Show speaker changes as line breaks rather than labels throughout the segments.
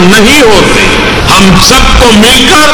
नहीं होते, हम सबको मिलकर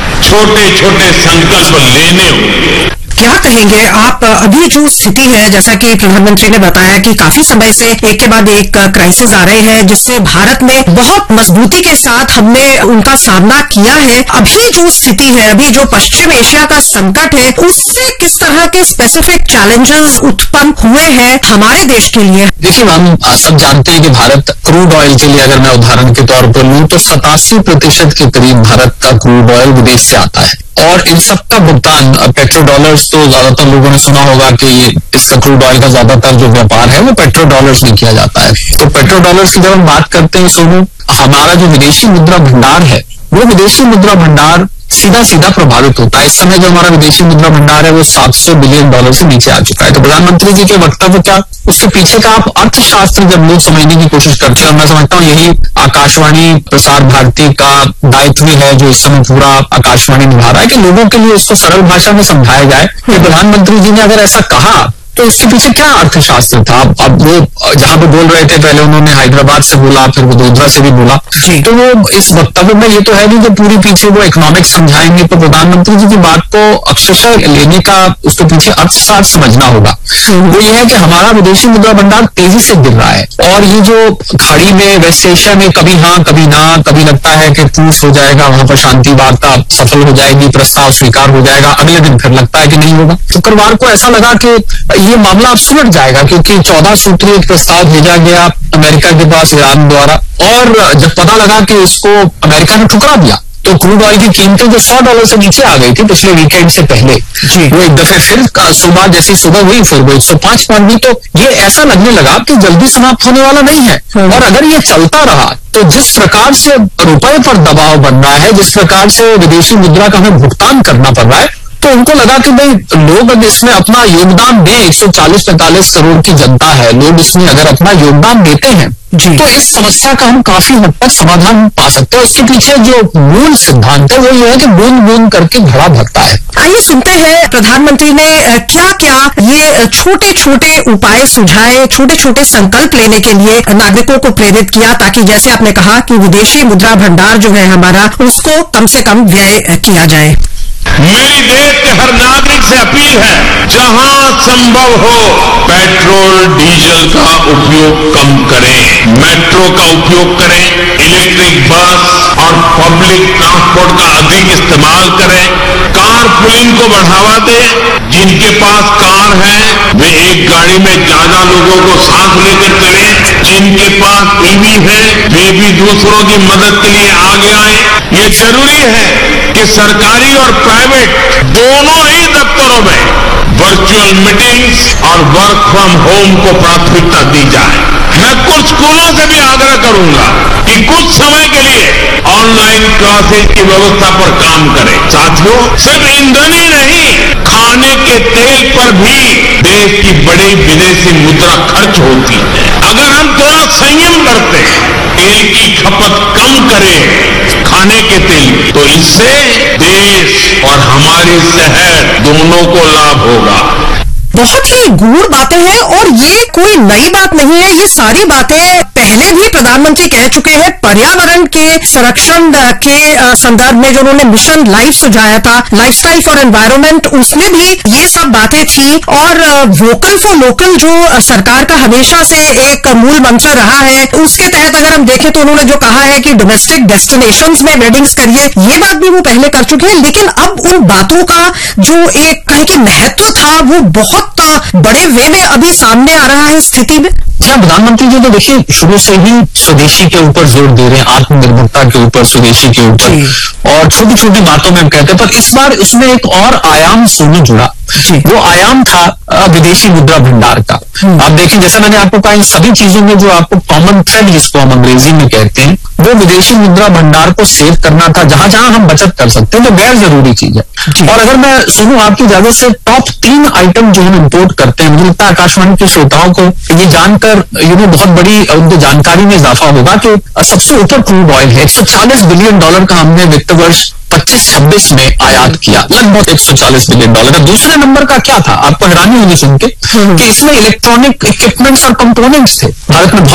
छोटे छोटे संकल्प लेने होंगे।
क्या कहेंगे आप, अभी जो स्थिति है, जैसा कि प्रधानमंत्री ने बताया कि काफी समय से एक के बाद एक क्राइसिस आ रहे हैं, जिससे भारत ने बहुत मजबूती के साथ हमने उनका सामना किया है। अभी जो स्थिति है, अभी जो पश्चिम एशिया का संकट है, उससे किस तरह के स्पेसिफिक चैलेंजेस उत्पन्न हुए हैं हमारे देश के लिए?
देखिए, हम सब जानते हैं कि भारत क्रूड ऑयल के लिए, अगर मैं उदाहरण के तौर पर लूं तो 87% के करीब भारत का क्रूड ऑयल विदेश से आता है, और इन सब का भुगतान पेट्रो डॉलर्स, तो ज्यादातर लोगों ने सुना होगा कि इसका क्रूड ऑयल का ज्यादातर जो व्यापार है वो पेट्रो डॉलर्स में किया जाता है। तो पेट्रो डॉलर्स की जब हम बात करते हैं सोनू, हमारा जो विदेशी मुद्रा भंडार है, वो विदेशी मुद्रा भंडार सीधा सीधा प्रभावित होता है। इस समय जो हमारा विदेशी मुद्रा भंडार है वो $700 बिलियन से नीचे आ चुका है। तो प्रधानमंत्री जी के वक्तव्य क्या, उसके पीछे का आप अर्थशास्त्र जब लोग समझने की कोशिश करते हैं, और मैं समझता हूँ यही आकाशवाणी प्रसार भारती का दायित्व है जो इस समय पूरा आकाशवाणी निभा रहा है, कि लोगों के लिए इसको सरल भाषा में समझाया जाए कि प्रधानमंत्री जी ने अगर ऐसा कहा तो उसके पीछे क्या अर्थशास्त्र था। अब वो जहां पे बोल रहे थे, पहले उन्होंने हैदराबाद से बोला, फिर वडोदरा से भी बोला, तो वो इस वक्तव्य में ये तो है नहीं कि पूरी पीछे वो इकोनॉमिक्स समझाएंगे। तो प्रधानमंत्री जी की बात को अक्षरशः लेने का, उसके पीछे अर्थशास्त्र समझना होगा। वो ये है कि हमारा विदेशी मुद्रा भंडार तेजी से गिर रहा है, और ये जो खाड़ी में, वेस्ट एशिया में कभी हाँ कभी ना, कभी लगता है कि पीस हो जाएगा, वहां पर शांति वार्ता सफल हो जाएगी, प्रस्ताव स्वीकार हो जाएगा, अगले दिन फिर लगता है कि नहीं होगा। शुक्रवार को ऐसा लगा कि ये मामला अब सुलझ जाएगा, क्योंकि 14 सूत्रीय एक प्रस्ताव भेजा गया अमेरिका के पास ईरान द्वारा, और जब पता लगा कि इसको अमेरिका ने ठुकरा दिया तो क्रूड ऑयल की कीमतें जो $100 से नीचे आ गई थी पिछले वीकेंड से पहले, वो एक दफे फिर सुबह जैसी सुबह हुई फिर वो 105 पहुंच गई। तो ये ऐसा लगने लगा कि जल्दी समाप्त होने वाला नहीं है, और अगर ये चलता रहा तो जिस प्रकार से रुपए पर दबाव बन रहा है, जिस प्रकार से विदेशी मुद्रा का हमें भुगतान करना पड़ रहा है, तो उनको लगा कि भाई लोग अगर इसमें अपना योगदान दें, 140-45 करोड़ की जनता है, लोग इसमें अगर अपना योगदान देते हैं तो इस समस्या का हम काफी हद तक समाधान पा सकते हैं। इसके पीछे जो मूल सिद्धांत है वो ये है कि बूंद बूंद करके घड़ा भरता है।
आइए सुनते हैं प्रधानमंत्री ने क्या क्या ये छोटे छोटे उपाय सुझाए, छोटे छोटे संकल्प लेने के लिए नागरिकों को प्रेरित किया, ताकि जैसे आपने कहा कि विदेशी मुद्रा भंडार जो है हमारा, उसको कम से कम व्यय किया जाए।
मेरी देश के हर नागरिक से अपील है, जहां संभव हो पेट्रोल डीजल का उपयोग कम करें, मेट्रो का उपयोग करें, इलेक्ट्रिक बस और पब्लिक ट्रांसपोर्ट का अधिक इस्तेमाल करें, कार पुलिंग को बढ़ावा दें। जिनके पास कार है वे एक गाड़ी में ज्यादा लोगों को साथ लेकर चलें, जिनके पास ईवी है वे भी दूसरों की मदद के लिए आगे आए। ये जरूरी है कि सरकारी और प्राइवेट दोनों ही दफ्तरों में वर्चुअल मीटिंग्स और वर्क फ्रॉम होम को प्राथमिकता दी जाए। मैं कुछ स्कूलों से भी आग्रह करूंगा कि कुछ समय के लिए ऑनलाइन क्लासेस की व्यवस्था पर काम करें। साथियों, सिर्फ ईंधन ही नहीं, खाने के तेल पर भी देश की बड़ी विदेशी मुद्रा खर्च होती है। अगर हम थोड़ा संयम बरतें, तेल की खपत कम करें, खाने के तेल, तो इससे देश और हमारी सेहत दोनों को लाभ होगा।
बहुत ही गूढ़ बातें हैं, और ये कोई नई बात नहीं है। ये सारी बातें पहले भी प्रधानमंत्री कह चुके हैं। पर्यावरण के संरक्षण के संदर्भ में जो उन्होंने मिशन लाइफ सुझाया था, लाइफस्टाइल फॉर एनवायरनमेंट, उसमें भी ये सब बातें थी। और वोकल फॉर लोकल जो सरकार का हमेशा से एक मूल मंत्र रहा है, उसके तहत अगर हम देखें तो उन्होंने जो कहा है कि डोमेस्टिक डेस्टिनेशंस में वेडिंग्स करिए, ये बात भी वो पहले कर चुके हैं। लेकिन अब उन बातों का जो एक कहे कि महत्व था, वो बहुत बड़े वे में अभी सामने आ रहा है स्थिति में।
प्रधानमंत्री जी तो देखिए शुरू से ही स्वदेशी के ऊपर जोर दे रहे हैं, आत्मनिर्भरता के ऊपर, स्वदेशी के ऊपर, और छोटी छोटी बातों में हम कहते हैं। पर इस बार उसमें एक और आयाम सोने जुड़ा, वो आयाम था विदेशी मुद्रा भंडार का। आप देखिए, जैसे मैंने आपको कहा, इन सभी चीजों में जो आपको कॉमन थ्रेड जिसको हम अंग्रेजी में कहते हैं, वो विदेशी मुद्रा भंडार को सेव करना था, जहां जहां हम बचत कर सकते हैं, जो गैर जरूरी चीज है। और अगर मैं सुनूं आपकी इजाजत से, टॉप 3 आइटम जो हम इम्पोर्ट करते हैं, मुझे लगता है आकाशवाणी के श्रोताओं को ये जानकर बहुत बड़ी उनको जानकारी में इजाफा होगा कि सबसे ऊपर क्रूड ऑयल है। $140 बिलियन का हमने वित्त वर्ष 25-26 में आयात किया, लगभग $140 बिलियन। दूसरे नंबर का क्या था, आपको हैरानी होगी सुन के कि इसमें इलेक्ट्रॉनिक इक्विपमेंट्स और कंपोनेंट्स थे। भारत में